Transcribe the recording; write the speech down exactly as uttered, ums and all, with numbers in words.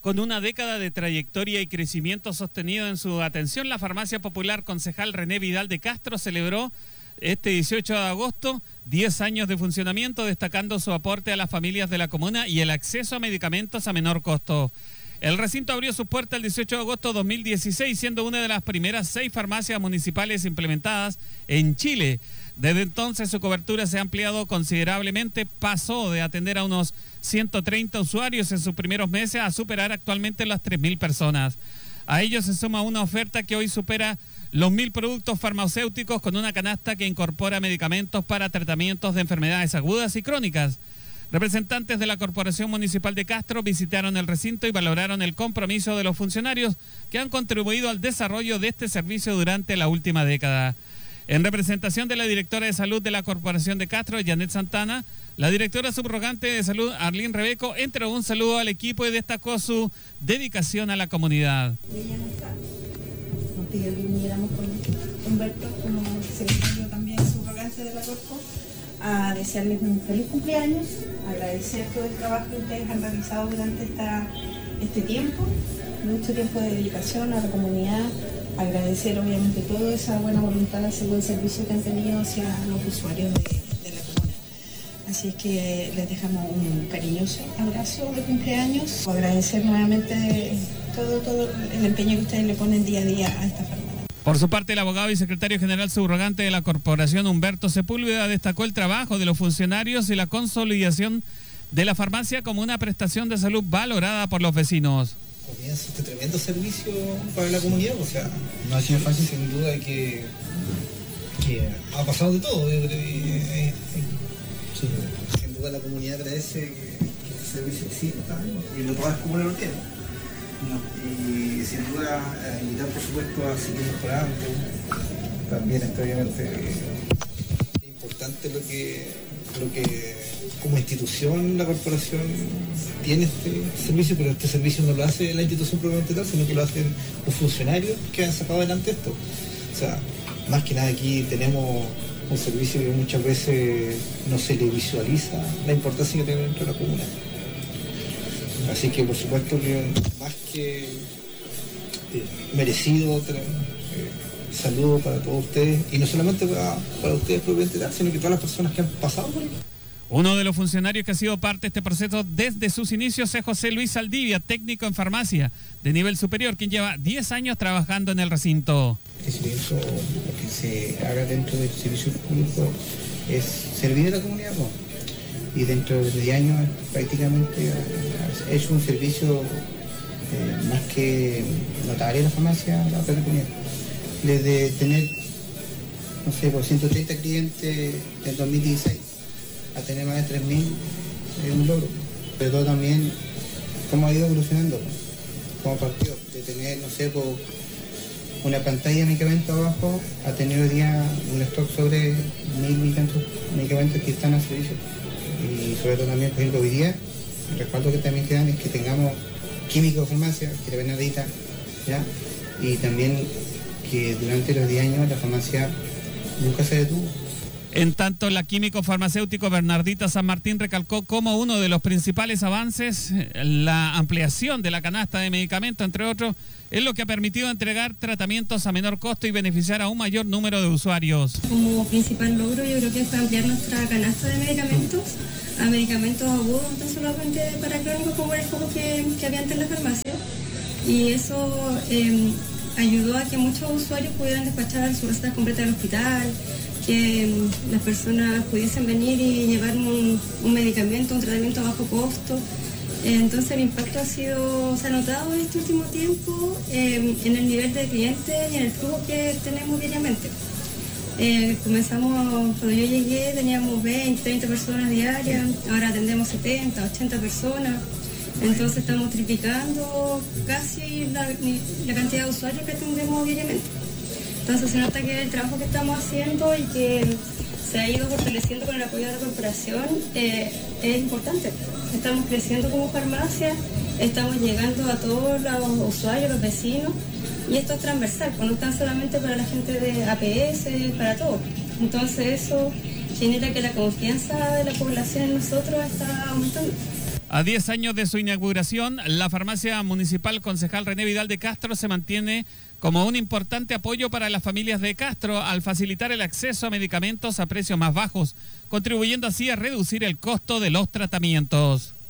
Con una década de trayectoria y crecimiento sostenido en su atención, la Farmacia Popular Concejal René Vidal de Castro celebró este dieciocho de agosto diez años de funcionamiento, destacando su aporte a las familias de la comuna y el acceso a medicamentos a menor costo. El recinto abrió sus puertas el dieciocho de agosto de dos mil dieciséis, siendo una de las primeras seis farmacias municipales implementadas en Chile. Desde entonces su cobertura se ha ampliado considerablemente, pasó de atender a unos ciento treinta usuarios en sus primeros meses a superar actualmente las tres mil personas. A ello se suma una oferta que hoy supera los mil productos farmacéuticos, con una canasta que incorpora medicamentos para tratamientos de enfermedades agudas y crónicas. Representantes de la Corporación Municipal de Castro visitaron el recinto y valoraron el compromiso de los funcionarios que han contribuido al desarrollo de este servicio durante la última década. En representación de la directora de Salud de la Corporación de Castro, Janet Santana, la directora subrogante de Salud, Arlene Rebeco, entregó un saludo al equipo y destacó su dedicación a la comunidad. Ella no está. Nos pidió que viniéramos con Humberto como secretario también subrogante de la Corpo a desearles un feliz cumpleaños, agradecer todo el trabajo que ustedes han realizado durante esta, este tiempo, mucho tiempo de dedicación a la comunidad. Agradecer obviamente toda esa buena voluntad, ese buen servicio que han tenido hacia los usuarios de, de la comuna. Así es que les dejamos un cariñoso abrazo de cumpleaños. Agradecer nuevamente todo, todo el empeño que ustedes le ponen día a día a esta farmacia. Por su parte, el abogado y secretario general subrogante de la Corporación, Humberto Sepúlveda, destacó el trabajo de los funcionarios y la consolidación de la farmacia como una prestación de salud valorada por los vecinos. Comienza este tremendo servicio para la comunidad, o sea, no ha sido fácil, sin duda que, que ha pasado de todo. Eh, eh, eh, sí. Sin duda la comunidad agradece que, que este servicio exista y no todas las comunas lo tienen. No. Y sin duda eh, invitar por supuesto a seguir mejorando. También es obviamente eh, importante lo que, lo que como institución la corporación tiene este servicio, pero este servicio no lo hace la institución propiamente tal, sino que lo hacen los funcionarios que han sacado adelante esto. O sea, más que nada aquí tenemos un servicio que muchas veces no se le visualiza la importancia que tiene dentro de la comuna. Así que por supuesto que más que eh, merecido eh, saludo para todos ustedes, y no solamente para, para ustedes propiamente tal, sino que todas las personas que han pasado por ahí. Uno de los funcionarios que ha sido parte de este proceso desde sus inicios es José Luis Saldivia, técnico en farmacia de nivel superior, quien lleva diez años trabajando en el recinto. Eso, lo que se haga dentro del servicio público es servir a la comunidad, ¿no? Y dentro de diez años prácticamente es un servicio eh, más que notable en la farmacia, la comunidad. Desde tener, no sé, por ciento treinta clientes en dos mil dieciséis a tener más de tres mil es un logro. Pero todo también cómo ha ido evolucionando, ¿no? Como partido, de tener, no sé, por una pantalla de medicamentos abajo a tener hoy día un stock sobre mil medicamentos que están al servicio. Y sobre todo también, por ejemplo, hoy día, el respaldo que también quedan es que tengamos químicos de farmacia, que la Bernardita, ¿ya? Y también que durante los diez años la farmacia nunca se detuvo. En tanto, la químico farmacéutico Bernardita San Martín recalcó como uno de los principales avances la ampliación de la canasta de medicamentos, entre otros, es lo que ha permitido entregar tratamientos a menor costo y beneficiar a un mayor número de usuarios. Como principal logro yo creo que fue ampliar nuestra canasta de medicamentos a medicamentos agudos, no solamente para crónicos como era el foco que, que había antes en la farmacia. Y eso eh, ayudó a que muchos usuarios pudieran despachar sus recetas completas al hospital, que las personas pudiesen venir y llevar un, un medicamento, un tratamiento a bajo costo. Entonces el impacto ha sido, se ha notado en este último tiempo eh, en el nivel de clientes y en el flujo que tenemos diariamente. Eh, comenzamos, cuando yo llegué teníamos veinte, treinta personas diarias, ahora atendemos setenta, ochenta personas. Entonces estamos triplicando casi la, la cantidad de usuarios que atendemos diariamente. Entonces se nota que el trabajo que estamos haciendo y que se ha ido fortaleciendo con el apoyo de la corporación eh, es importante. Estamos creciendo como farmacia, estamos llegando a todos los usuarios, los vecinos, y esto es transversal, pues no tan solamente para la gente de A P S, para todos. Entonces eso genera que la confianza de la población en nosotros está aumentando. A diez años de su inauguración, la farmacia municipal Concejal René Vidal de Castro se mantiene como un importante apoyo para las familias de Castro al facilitar el acceso a medicamentos a precios más bajos, contribuyendo así a reducir el costo de los tratamientos.